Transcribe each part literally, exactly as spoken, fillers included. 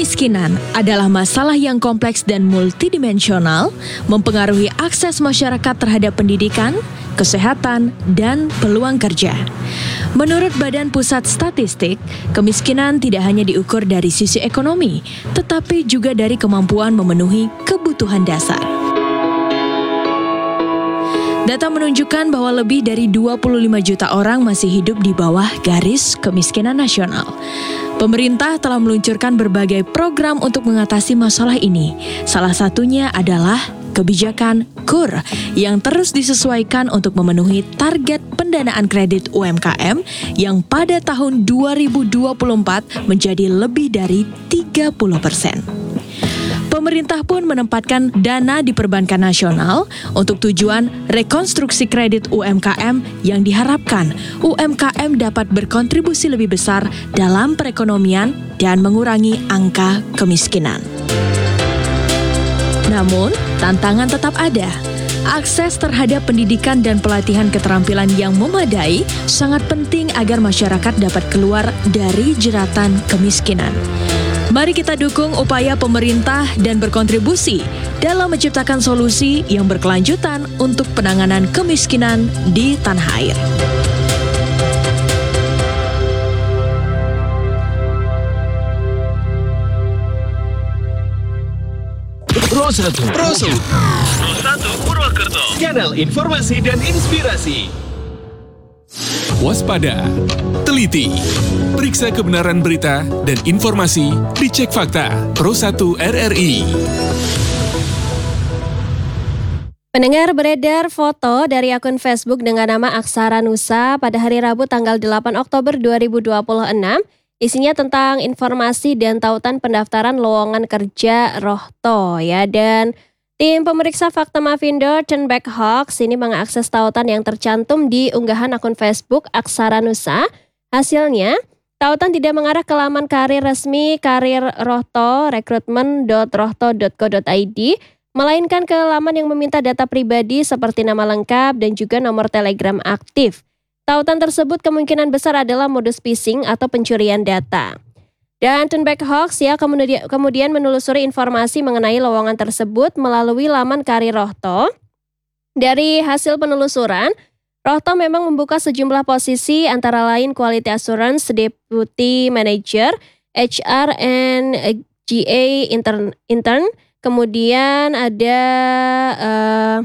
Kemiskinan adalah masalah yang kompleks dan multidimensional, mempengaruhi akses masyarakat terhadap pendidikan, kesehatan, dan peluang kerja. Menurut Badan Pusat Statistik, kemiskinan tidak hanya diukur dari sisi ekonomi, tetapi juga dari kemampuan memenuhi kebutuhan dasar. Data menunjukkan bahwa lebih dari dua puluh lima juta orang masih hidup di bawah garis kemiskinan nasional. Pemerintah telah meluncurkan berbagai program untuk mengatasi masalah ini. Salah satunya adalah kebijakan K U R yang terus disesuaikan untuk memenuhi target pendanaan kredit U M K M yang pada tahun dua ribu dua puluh empat menjadi lebih dari tiga puluh persen. Pemerintah pun menempatkan dana di perbankan nasional untuk tujuan rekonstruksi kredit U M K M yang diharapkan U M K M dapat berkontribusi lebih besar dalam perekonomian dan mengurangi angka kemiskinan. Namun, tantangan tetap ada. Akses terhadap pendidikan dan pelatihan keterampilan yang memadai sangat penting agar masyarakat dapat keluar dari jeratan kemiskinan. Mari kita dukung upaya pemerintah dan berkontribusi dalam menciptakan solusi yang berkelanjutan untuk penanganan kemiskinan di tanah air. Pro satu Pro satu Pro satu Purwokerto, kanal informasi dan inspirasi. Waspada, teliti, periksa kebenaran berita dan informasi, dicek fakta. Pro satu R R I. Pendengar, beredar foto dari akun Facebook dengan nama Aksara Nusa pada hari Rabu tanggal delapan Oktober dua ribu dua puluh enam. Isinya tentang informasi dan tautan pendaftaran lowongan kerja Rohto ya. Dan tim pemeriksa fakta Mavindo Turnback Hoax ini mengakses tautan yang tercantum di unggahan akun Facebook Aksara Nusa. Hasilnya, tautan tidak mengarah ke laman karir resmi karir Rohto rekrutmen dot rohto dot co dot i d, melainkan ke laman yang meminta data pribadi seperti nama lengkap dan juga nomor telegram aktif. Tautan tersebut kemungkinan besar adalah modus phishing atau pencurian data. Dan Turnback Hoax ya kemudian, kemudian menelusuri informasi mengenai lowongan tersebut melalui laman karir Rohto. Dari hasil penelusuran, Rohto memang membuka sejumlah posisi antara lain Quality Assurance, Deputy Manager, H R and G A Intern, intern. Kemudian ada uh,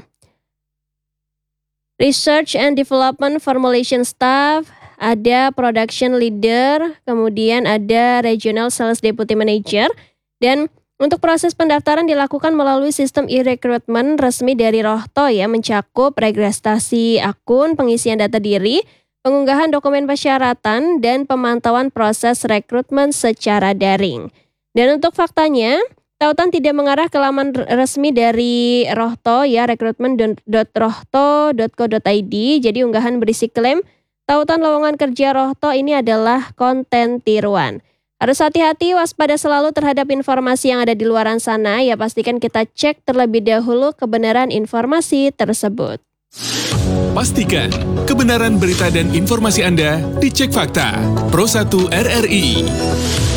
Research and Development Formulation Staff, ada Production Leader, kemudian ada Regional Sales Deputy Manager. Dan untuk proses pendaftaran dilakukan melalui sistem e-recruitment resmi dari Rohto ya, mencakup registrasi akun, pengisian data diri, pengunggahan dokumen persyaratan, dan pemantauan proses rekrutmen secara daring. Dan untuk faktanya, tautan tidak mengarah ke laman resmi dari Rohto ya, rekrutmen dot rohto dot co dot i d. Jadi unggahan berisi klaim tautan lowongan kerja Rohto ini adalah konten tiruan. Harus hati-hati, waspada selalu terhadap informasi yang ada di luaran sana ya, pastikan kita cek terlebih dahulu kebenaran informasi tersebut. Pastikan kebenaran berita dan informasi Anda dicek fakta. Pro satu R R I.